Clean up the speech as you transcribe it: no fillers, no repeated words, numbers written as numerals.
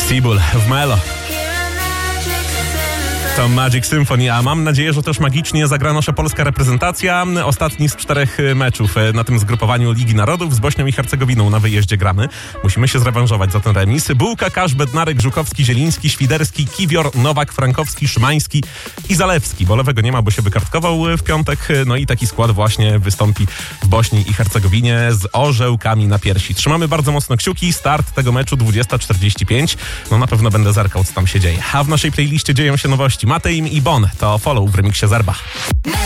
Cibul w Melo. To Magic Symphony, a mam nadzieję, że też magicznie zagra nasza polska reprezentacja. Ostatni z 4 meczów na tym zgrupowaniu Ligi Narodów z Bośnią i Hercegowiną na wyjeździe gramy. Musimy się zrewanżować za ten remis. Bułka, Kasz, Bednarek, Żukowski, Zieliński, Świderski, Kiwior, Nowak, Frankowski, Szymański i Zalewski, bo lewego nie ma, bo się wykartkował w piątek. No i taki skład właśnie wystąpi w Bośni i Hercegowinie z orzełkami na piersi. Trzymamy bardzo mocno kciuki. Start tego meczu 20:45. No na pewno będę zerkał, co tam się dzieje. A w naszej playliście dzieją się nowości. Mateim i Bon to Follow w remiksie Zerba.